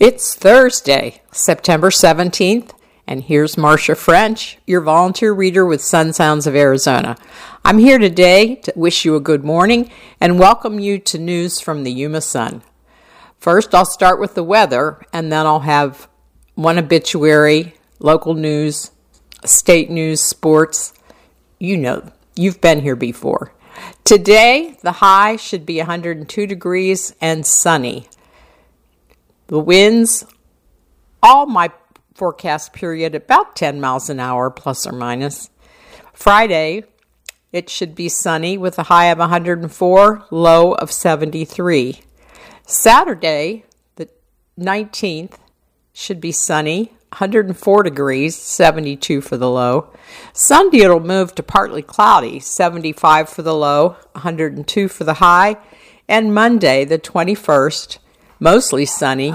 It's Thursday, September 17th, and here's Marcia French, your volunteer reader with Sun Sounds of Arizona. I'm here today to wish you a good morning and welcome you to news from the Yuma Sun. First, I'll start with the weather, and then I'll have one obituary, local news, state news, sports. You know, you've been here before. Today, the high should be 102 degrees and sunny. The winds, all my forecast period, about 10 miles an hour, plus or minus. Friday, it should be sunny with a high of 104, low of 73. Saturday, the 19th, should be sunny, 104 degrees, 72 for the low. Sunday, it'll move to partly cloudy, 75 for the low, 102 for the high. And Monday, the 21st, mostly sunny,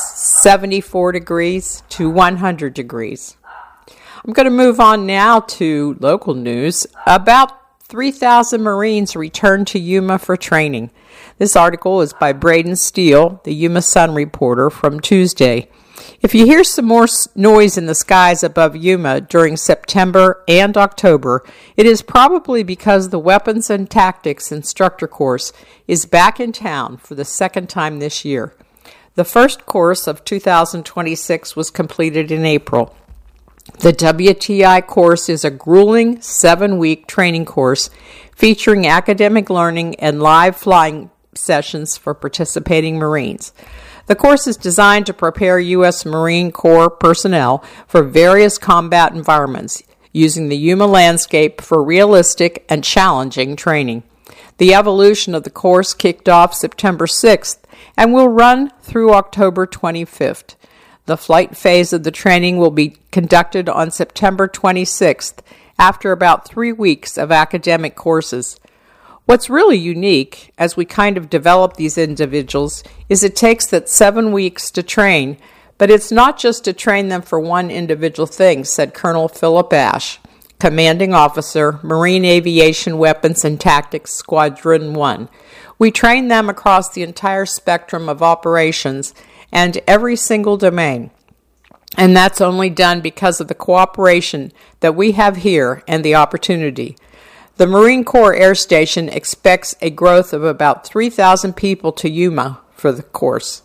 74 degrees to 100 degrees. I'm going to move on now to local news. About 3,000 Marines returned to Yuma for training. This article is by Braden Steele, the Yuma Sun reporter, from Tuesday. If you hear some more noise in the skies above Yuma during September and October, it is probably because the Weapons and Tactics Instructor Course is back in town for the second time this year. The first course of 2026 was completed in April. The WTI course is a grueling 7-week training course featuring academic learning and live flying sessions for participating Marines. The course is designed to prepare U.S. Marine Corps personnel for various combat environments, using the Yuma landscape for realistic and challenging training. The evolution of the course kicked off September 6th and will run through October 25th. The flight phase of the training will be conducted on September 26th after about 3 weeks of academic courses. What's really unique, as we kind of develop these individuals, is it takes that 7 weeks to train, but it's not just to train them for one individual thing, said Colonel Philip Ash, Commanding Officer, Marine Aviation Weapons and Tactics Squadron 1. We train them across the entire spectrum of operations and every single domain. And that's only done because of the cooperation that we have here and the opportunity. The Marine Corps Air Station expects a growth of about 3,000 people to Yuma for the course.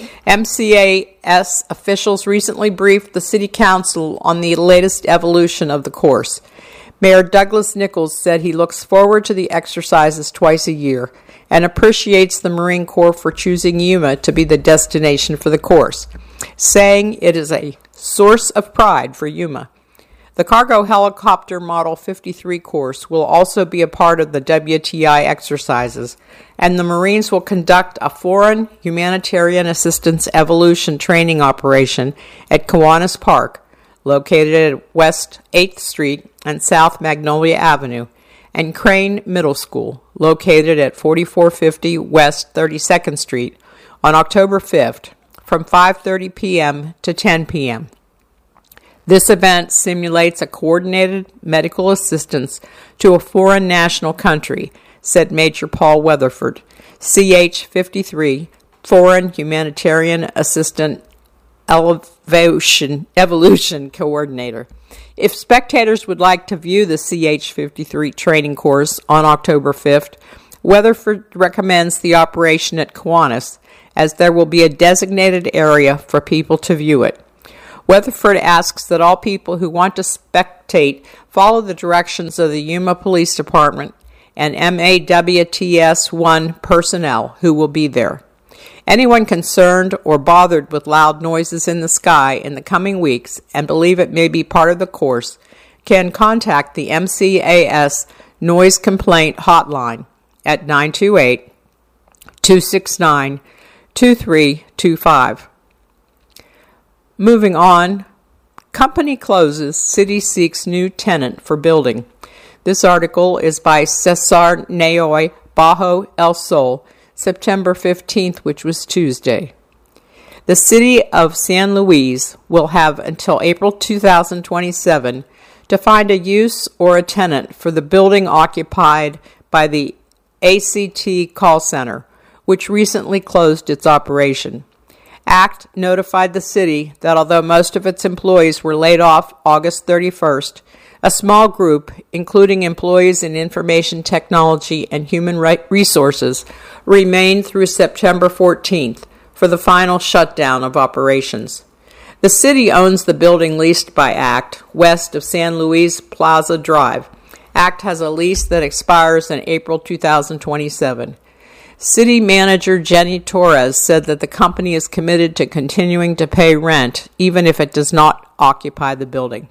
MCAS officials recently briefed the City Council on the latest evolution of the course. Mayor Douglas Nichols said he looks forward to the exercises twice a year and appreciates the Marine Corps for choosing Yuma to be the destination for the course, saying it is a source of pride for Yuma. The Cargo Helicopter Model 53 course will also be a part of the WTI exercises, and the Marines will conduct a Foreign Humanitarian Assistance Evolution training operation at Kiwanis Park, located at West 8th Street and South Magnolia Avenue, and Crane Middle School, located at 4450 West 32nd Street, on October 5th, from 5:30 p.m. to 10 p.m. This event simulates a coordinated medical assistance to a foreign national country, said Major Paul Weatherford, CH-53, Foreign Humanitarian Assistant Evolution Coordinator. If spectators would like to view the CH-53 training course on October 5th, Weatherford recommends the operation at Kiwanis, as there will be a designated area for people to view it. Weatherford asks that all people who want to spectate follow the directions of the Yuma Police Department and MAWTS-1 personnel who will be there. Anyone concerned or bothered with loud noises in the sky in the coming weeks and believe it may be part of the course can contact the MCAS Noise Complaint Hotline at 928-269-2325. Moving on, company closes, city seeks new tenant for building. This article is by Cesar Naoy Bajo El Sol, September 15th, which was Tuesday. The city of San Luis will have until April 2027 to find a use or a tenant for the building occupied by the ACT call center, which recently closed its operation. ACT notified the city that although most of its employees were laid off August 31st, a small group, including employees in information technology and human resources, remained through September 14th for the final shutdown of operations. The city owns the building leased by ACT west of San Luis Plaza Drive. ACT has a lease that expires in April 2027. City manager Jenny Torres said that the company is committed to continuing to pay rent, even if it does not occupy the building.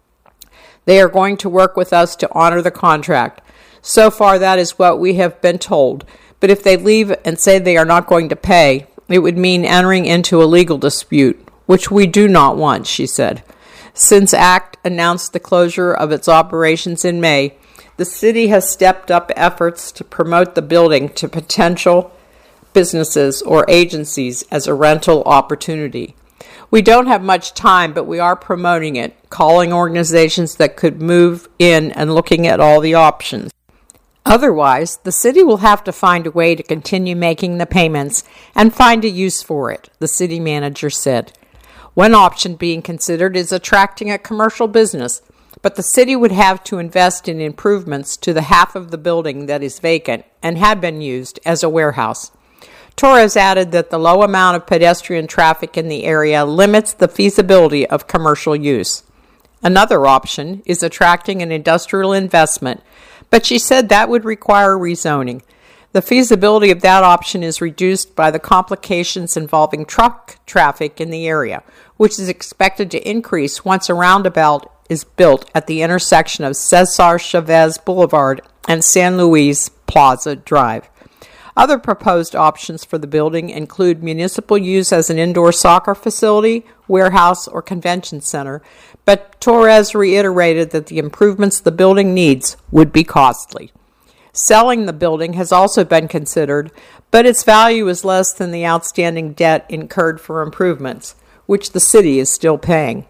They are going to work with us to honor the contract. So far, that is what we have been told. But if they leave and say they are not going to pay, it would mean entering into a legal dispute, which we do not want, she said. Since ACT announced the closure of its operations in May, the city has stepped up efforts to promote the building to potential businesses or agencies as a rental opportunity. We don't have much time, but we are promoting it, calling organizations that could move in and looking at all the options. Otherwise, the city will have to find a way to continue making the payments and find a use for it, the city manager said. One option being considered is attracting a commercial business, but the city would have to invest in improvements to the half of the building that is vacant and had been used as a warehouse. Torres added that the low amount of pedestrian traffic in the area limits the feasibility of commercial use. Another option is attracting an industrial investment, but she said that would require rezoning. The feasibility of that option is reduced by the complications involving truck traffic in the area, which is expected to increase once a roundabout is built at the intersection of Cesar Chavez Boulevard and San Luis Plaza Drive. Other proposed options for the building include municipal use as an indoor soccer facility, warehouse, or convention center, but Torres reiterated that the improvements the building needs would be costly. Selling the building has also been considered, but its value is less than the outstanding debt incurred for improvements, which the city is still paying.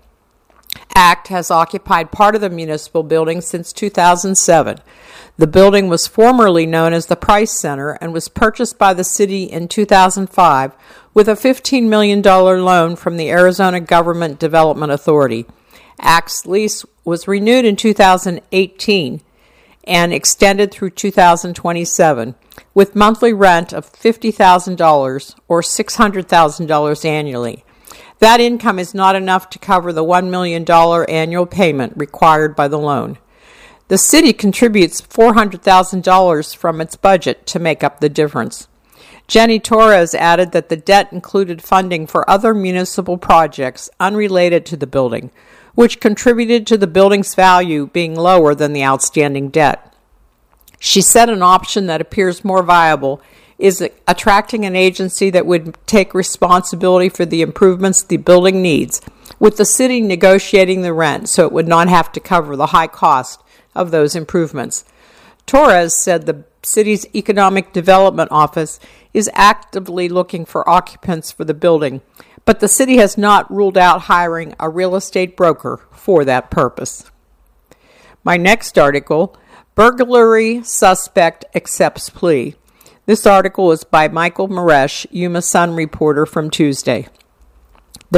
ACT has occupied part of the municipal building since 2007. The building was formerly known as the Price Center and was purchased by the city in 2005 with a $15 million loan from the Arizona Government Development Authority. ACT's lease was renewed in 2018 and extended through 2027 with monthly rent of $50,000 or $600,000 annually. That income is not enough to cover the $1 million annual payment required by the loan. The city contributes $400,000 from its budget to make up the difference. Jenny Torres added that the debt included funding for other municipal projects unrelated to the building, which contributed to the building's value being lower than the outstanding debt. She said an option that appears more viable is attracting an agency that would take responsibility for the improvements the building needs, with the city negotiating the rent so it would not have to cover the high cost of those improvements. Torres said the city's Economic Development Office is actively looking for occupants for the building, but the city has not ruled out hiring a real estate broker for that purpose. My next article, Burglary Suspect Accepts Plea. This article is by Michael Maresh, Yuma Sun reporter from Tuesday. The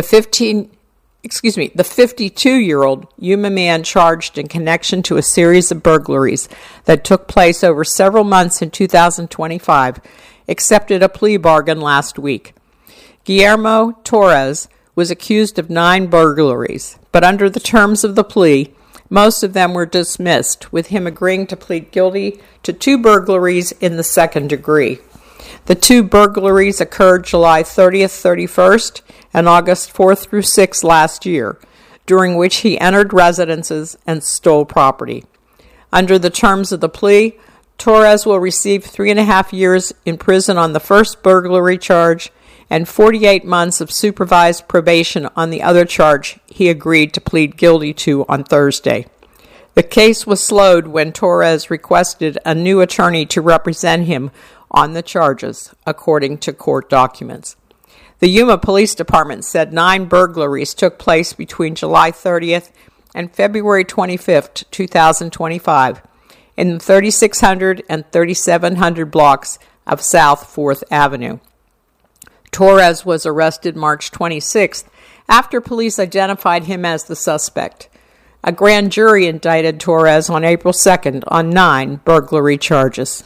52-year-old Yuma man charged in connection to a series of burglaries that took place over several months in 2025 accepted a plea bargain last week. Guillermo Torres was accused of 9 burglaries, but under the terms of the plea, most of them were dismissed, with him agreeing to plead guilty to 2 burglaries in the second degree. The 2 burglaries occurred July 30th, 31st, and August 4th through 6th last year, during which he entered residences and stole property. Under the terms of the plea, Torres will receive 3.5 years in prison on the first burglary charge and 48 months of supervised probation on the other charge he agreed to plead guilty to on Thursday. The case was slowed when Torres requested a new attorney to represent him on the charges, according to court documents. The Yuma Police Department said 9 burglaries took place between July 30th and February 25th, 2025, in the 3600 and 3700 blocks of South 4th Avenue. Torres was arrested March 26th after police identified him as the suspect. A grand jury indicted Torres on April 2nd on 9 burglary charges.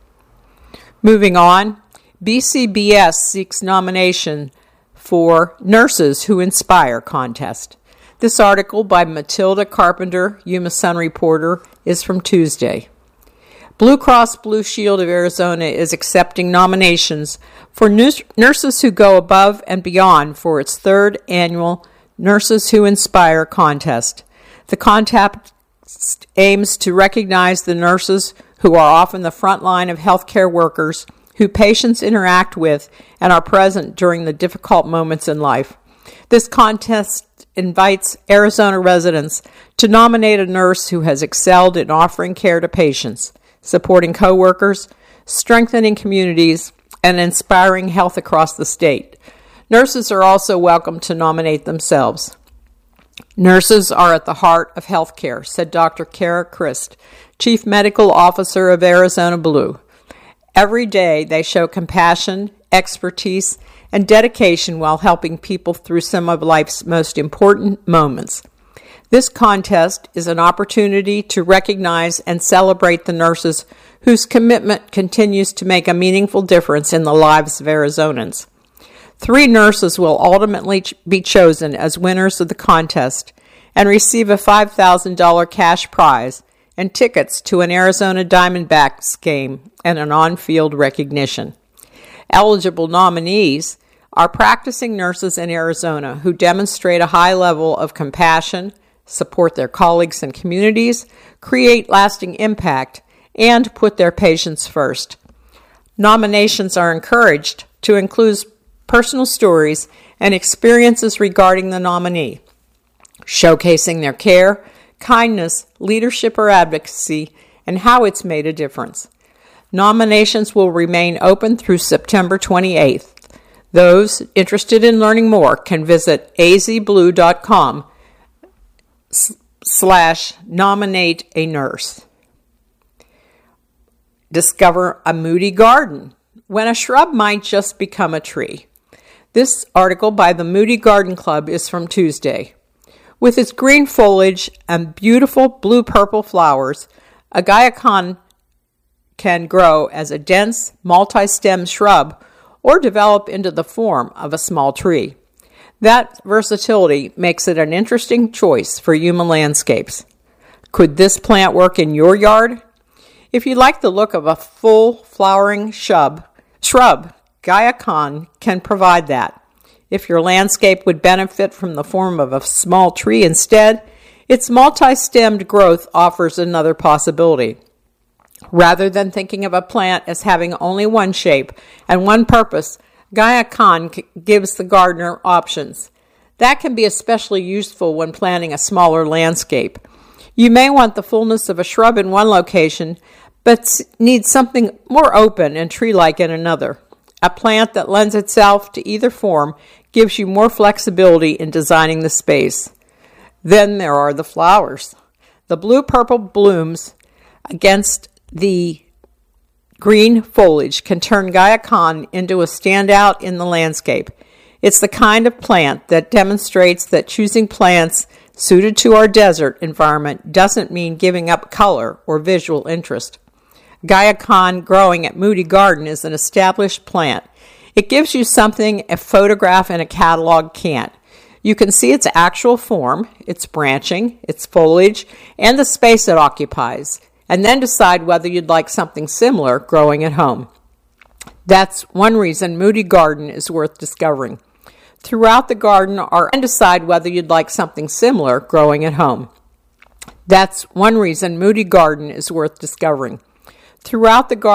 Moving on, BCBS seeks nomination for Nurses Who Inspire contest. This article by Matilda Carpenter, Yuma Sun reporter, is from Tuesday. Blue Cross Blue Shield of Arizona is accepting nominations for Nurses Who Go Above and Beyond for its third annual Nurses Who Inspire contest. The contest aims to recognize the nurses who are often the front line of healthcare workers who patients interact with and are present during the difficult moments in life. This contest invites Arizona residents to nominate a nurse who has excelled in offering care to patients, supporting coworkers, strengthening communities, and inspiring health across the state. Nurses are also welcome to nominate themselves. Nurses are at the heart of healthcare, said Dr. Kara Christ, Chief Medical Officer of Arizona Blue. Every day they show compassion, expertise, and dedication while helping people through some of life's most important moments. This contest is an opportunity to recognize and celebrate the nurses whose commitment continues to make a meaningful difference in the lives of Arizonans. 3 nurses will ultimately be chosen as winners of the contest and receive a $5,000 cash prize and tickets to an Arizona Diamondbacks game and an on-field recognition. Eligible nominees are practicing nurses in Arizona who demonstrate a high level of compassion, support their colleagues and communities, create lasting impact, and put their patients first. Nominations are encouraged to include personal stories and experiences regarding the nominee, showcasing their care, kindness, leadership, or advocacy, and how it's made a difference. Nominations will remain open through September 28th. Those interested in learning more can visit azblue.com/nominate a nurse. Discover a moody garden when a shrub might just become a tree. This article by the Moody Garden Club is from Tuesday. With its green foliage and beautiful blue-purple flowers, a guaiacan can grow as a dense, multi-stem shrub or develop into the form of a small tree. That versatility makes it an interesting choice for Yuma landscapes. Could this plant work in your yard? If you like the look of a full flowering shrub, guaiacan can provide that. If your landscape would benefit from the form of a small tree instead, its multi-stemmed growth offers another possibility. Rather than thinking of a plant as having only one shape and one purpose, guaiacan gives the gardener options. That can be especially useful when planning a smaller landscape. You may want the fullness of a shrub in one location, but need something more open and tree-like in another. A plant that lends itself to either form gives you more flexibility in designing the space. Then there are the flowers. The blue-purple blooms against the green foliage can turn guaiacan into a standout in the landscape. It's the kind of plant that demonstrates that choosing plants suited to our desert environment doesn't mean giving up color or visual interest. Guaiacan growing at Moody Garden is an established plant. It gives you something a photograph and a catalog can't. You can see its actual form, its branching, its foliage, and the space it occupies, and then decide whether you'd like something similar growing at home. That's one reason Moody Garden is worth discovering. Throughout the garden and decide whether you'd like something similar growing at home. That's one reason Moody Garden is worth discovering. Throughout the garden